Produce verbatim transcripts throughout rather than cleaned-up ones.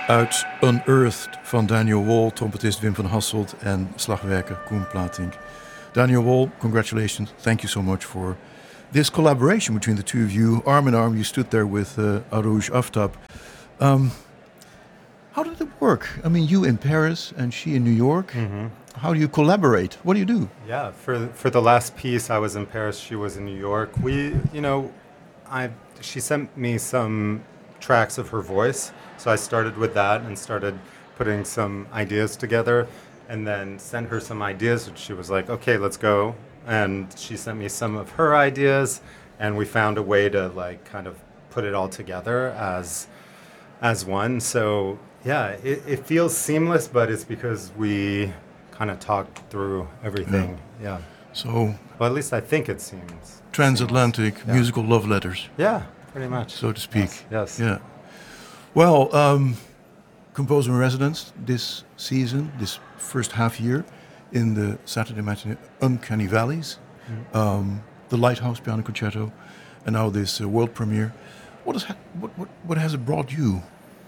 uit Unearthed van Daniel Wall, trompetist Wim van Hasselt en slagwerker Koen Platink. Daniel Wall, congratulations. Thank you so much for this collaboration between the two of you. Arm in arm, you stood there with uh, Arouj Aftab. Um, how did it work? I mean, you in Paris and she in New York. Mm-hmm. How do you collaborate? What do you do? Yeah, for for the last piece, I was in Paris. She was in New York. We, you know, I she sent me some tracks of her voice, so I started with that and started putting some ideas together, and then sent her some ideas. And she was like, "Okay, let's go." And she sent me some of her ideas, and we found a way to like kind of put it all together as as one. So yeah, it, it feels seamless, but it's because we kind of talked through everything. Yeah. yeah. So, well, at least I think it seems transatlantic yeah. musical love letters. Yeah, pretty much. So to speak. Yes. yes. Yeah. Well, um, composer in residence this season, this first half year, in the Saturday matinee Uncanny Valleys, mm-hmm. um, the Lighthouse Piano Concerto, and now this uh, world premiere. What, is ha- what, what, what has it brought you?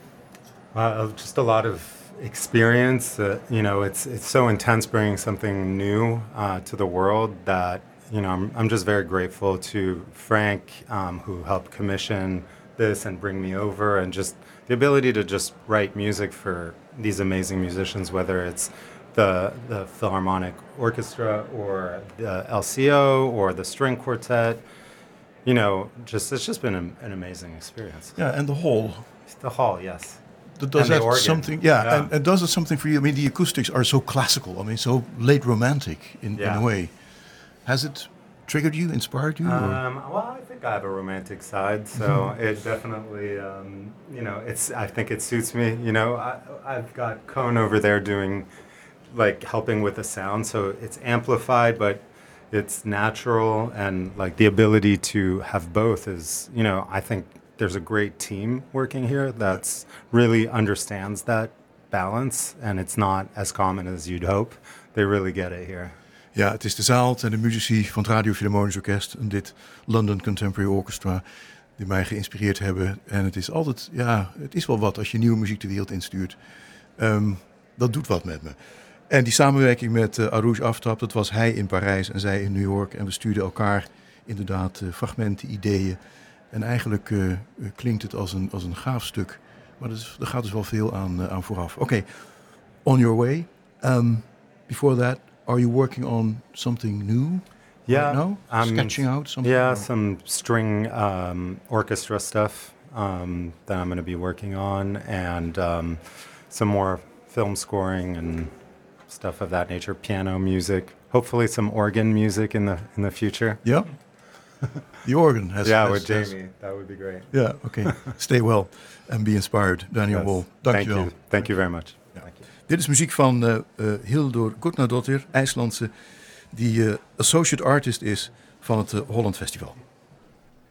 Uh, just a lot of experience. Uh, you know, it's it's so intense bringing something new uh, to the world that, you know, I'm I'm just very grateful to Frank, um, who helped commission this and bring me over, and just the ability to just write music for these amazing musicians, whether it's the the Philharmonic Orchestra or the L C O or the string quartet. You know, just it's just been a, an amazing experience. Yeah, and the hall. The hall, yes. Does that something? Yeah, yeah. And, and does it something for you? I mean, the acoustics are so classical. I mean, so late romantic in, yeah. in a way. Has it triggered you, inspired you? Um, well, I think I have a romantic side, so mm-hmm. it definitely, um, you know, it's. I think it suits me. You know, I, I've got Cone over there doing, like, helping with the sound, so it's amplified, but it's natural, and like the ability to have both is, you know, I think. There's a great team working here that's really understands that balance, and it's not as common as you'd hope. They really get it here. Ja, het is de zaal en de muzici van het Radio Philharmonisch Orkest en dit London Contemporary Orchestra die mij geïnspireerd hebben. En het is altijd, ja, het is wel wat als je nieuwe muziek de wereld instuurt. Um, dat doet wat met me. En die samenwerking met uh, Arouj Aftab, dat was hij in Parijs en zij in New York. En we stuurden elkaar inderdaad uh, fragmenten, ideeën. En eigenlijk uh, klinkt het als een, als een gaaf stuk. Maar er, is, er gaat dus wel veel aan, uh, aan vooraf. Oké, okay. On your way. Um, before that, are you working on something new? Yeah. Right now? Um, Sketching out something? Yeah, or? some string um, orchestra stuff um, that I'm going to be working on. And um, some more film scoring and stuff of that nature. Piano music. Hopefully some organ music in the in the future. Yeah. The organ has... Yeah, has, with Jamie. has, that would be great. Yeah, okay. Stay well and be inspired. Daniel yes. Wall, dank Thank je wel. you. Thank you very much. Ja. Dit is muziek van uh, uh, Hildur Gudnadottir, IJslandse, die uh, associate artist is van het uh, Holland Festival.